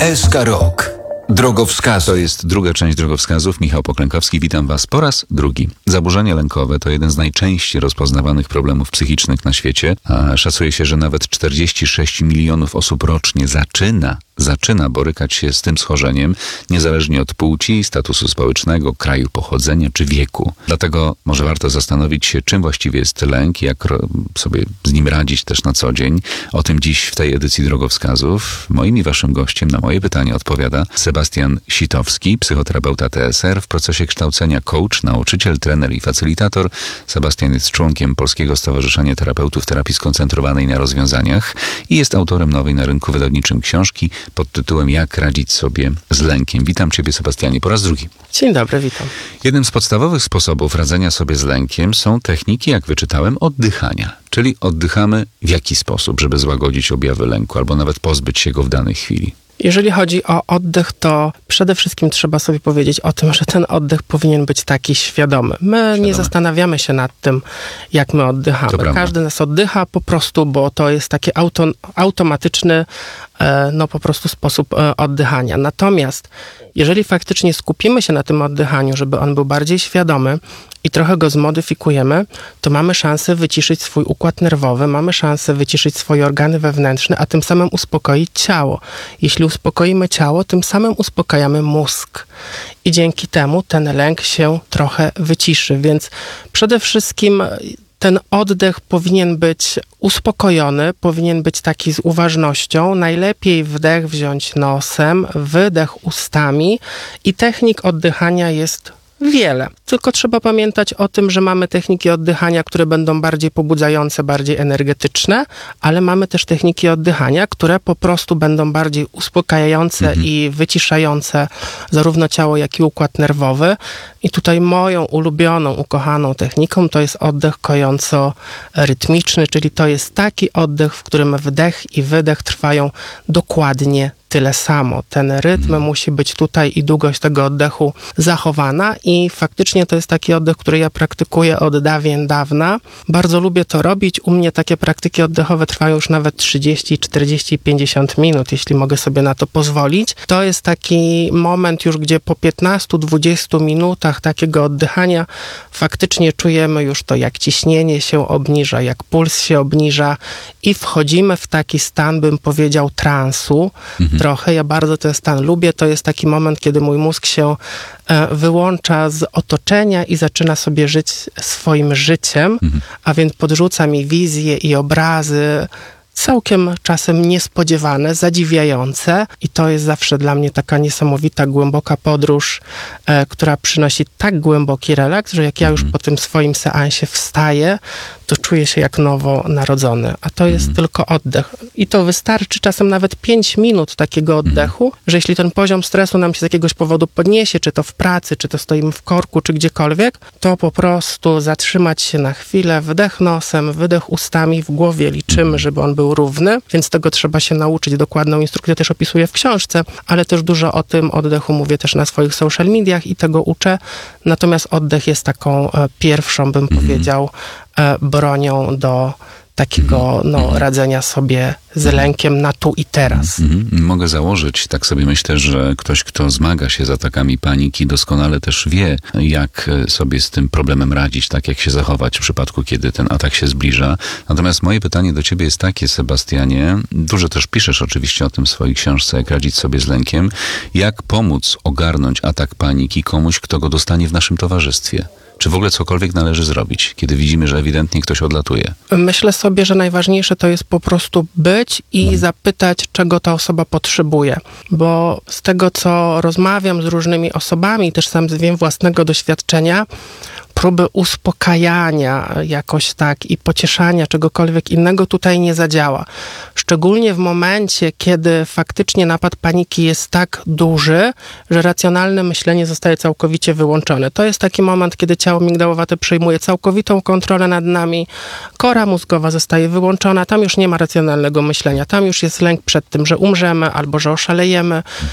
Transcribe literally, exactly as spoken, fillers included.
S K Rok. Drogowskaz. To jest druga część drogowskazów. Michał Poklękowski, witam Was po raz drugi. Zaburzenia lękowe to jeden z najczęściej rozpoznawanych problemów psychicznych na świecie. A szacuje się, że nawet czterdzieści sześć milionów osób rocznie zaczyna, zaczyna borykać się z tym schorzeniem, niezależnie od płci, statusu społecznego, kraju pochodzenia czy wieku. Dlatego może warto zastanowić się, czym właściwie jest lęk i jak sobie z nim radzić też na co dzień. O tym dziś w tej edycji drogowskazów. Moim i Waszym gościem na moje pytanie odpowiada Sebastian Sitowski, psychoterapeuta T S R, w procesie kształcenia coach, nauczyciel, trener i facylitator. Sebastian jest członkiem Polskiego Stowarzyszenia Terapeutów Terapii Skoncentrowanej na Rozwiązaniach i jest autorem nowej na rynku wydawniczym książki pod tytułem Jak radzić sobie z lękiem. Witam Ciebie, Sebastianie, po raz drugi. Dzień dobry, witam. Jednym z podstawowych sposobów radzenia sobie z lękiem są techniki, jak wyczytałem, oddychania. Czyli oddychamy w jaki sposób, żeby złagodzić objawy lęku albo nawet pozbyć się go w danej chwili. Jeżeli chodzi o oddech, to przede wszystkim trzeba sobie powiedzieć o tym, że ten oddech powinien być taki świadomy. My Świadome. nie zastanawiamy się nad tym, jak my oddychamy. Każdy nas oddycha po prostu, bo to jest taki auto, automatyczny no po prostu sposób oddychania. Natomiast jeżeli faktycznie skupimy się na tym oddychaniu, żeby on był bardziej świadomy i trochę go zmodyfikujemy, to mamy szansę wyciszyć swój układ nerwowy, mamy szansę wyciszyć swoje organy wewnętrzne, a tym samym uspokoić ciało. Jeśli uspokoimy ciało, tym samym uspokajamy mózg. I dzięki temu ten lęk się trochę wyciszy. Więc przede wszystkim ten oddech powinien być uspokojony, powinien być taki z uważnością. Najlepiej wdech wziąć nosem, wydech ustami i technik oddychania jest wiele. Tylko trzeba pamiętać o tym, że mamy techniki oddychania, które będą bardziej pobudzające, bardziej energetyczne, ale mamy też techniki oddychania, które po prostu będą bardziej uspokajające mhm. i wyciszające zarówno ciało, jak i układ nerwowy. I tutaj moją ulubioną, ukochaną techniką to jest oddech kojąco-rytmiczny, czyli to jest taki oddech, w którym wdech i wydech trwają dokładnie tyle samo. Ten rytm hmm. musi być tutaj i długość tego oddechu zachowana i faktycznie to jest taki oddech, który ja praktykuję od dawien dawna. Bardzo lubię to robić. U mnie takie praktyki oddechowe trwają już nawet trzydzieści, czterdzieści, pięćdziesiąt minut, jeśli mogę sobie na to pozwolić. To jest taki moment już, gdzie po piętnastu, dwudziestu minutach takiego oddychania faktycznie czujemy już to, jak ciśnienie się obniża, jak puls się obniża i wchodzimy w taki stan, bym powiedział, transu. Mhm. Trochę. Ja bardzo ten stan lubię. To jest taki moment, kiedy mój mózg się e, wyłącza z otoczenia i zaczyna sobie żyć swoim życiem, mhm. a więc podrzuca mi wizje i obrazy całkiem czasem niespodziewane, zadziwiające i to jest zawsze dla mnie taka niesamowita, głęboka podróż, e, która przynosi tak głęboki relaks, że jak ja już po tym swoim seansie wstaję, to czuję się jak nowo narodzony. A to jest mm. tylko oddech. I to wystarczy czasem nawet pięć minut takiego oddechu, mm. że jeśli ten poziom stresu nam się z jakiegoś powodu podniesie, czy to w pracy, czy to stoimy w korku, czy gdziekolwiek, to po prostu zatrzymać się na chwilę, wdech nosem, wydech ustami, w głowie liczymy, żeby on był równy, więc tego trzeba się nauczyć. Dokładną instrukcję też opisuję w książce, ale też dużo o tym oddechu mówię też na swoich social mediach i tego uczę. Natomiast oddech jest taką e, pierwszą, bym mm. powiedział, e, bronią do takiego no, radzenia sobie z lękiem na tu i teraz. Mm-hmm. Mogę założyć, tak sobie myślę, że ktoś, kto zmaga się z atakami paniki, doskonale też wie, jak sobie z tym problemem radzić, tak jak się zachować w przypadku, kiedy ten atak się zbliża. Natomiast moje pytanie do Ciebie jest takie, Sebastianie, dużo też piszesz oczywiście o tym w swojej książce, jak radzić sobie z lękiem, jak pomóc ogarnąć atak paniki komuś, kto go dostanie w naszym towarzystwie? Czy w ogóle cokolwiek należy zrobić, kiedy widzimy, że ewidentnie ktoś odlatuje? Myślę sobie, że najważniejsze to jest po prostu być i hmm. zapytać, czego ta osoba potrzebuje. Bo z tego, co rozmawiam z różnymi osobami, też sam z wiem własnego doświadczenia, próby uspokajania jakoś tak i pocieszania czegokolwiek innego tutaj nie zadziała. Szczególnie w momencie, kiedy faktycznie napad paniki jest tak duży, że racjonalne myślenie zostaje całkowicie wyłączone. To jest taki moment, kiedy ciało migdałowate przejmuje całkowitą kontrolę nad nami, kora mózgowa zostaje wyłączona, tam już nie ma racjonalnego myślenia, tam już jest lęk przed tym, że umrzemy albo że oszalejemy